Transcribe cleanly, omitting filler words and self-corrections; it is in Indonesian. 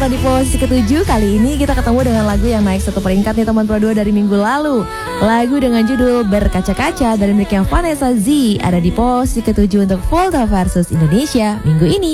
Suara di posisi ke-7. Kali ini kita ketemu dengan lagu yang naik 1 peringkat nih teman Pro 2 dari minggu lalu. Lagu dengan judul Berkaca-Kaca dari miliknya Vanessa Z ada di posisi ke-7 untuk Volta versus Indonesia minggu ini.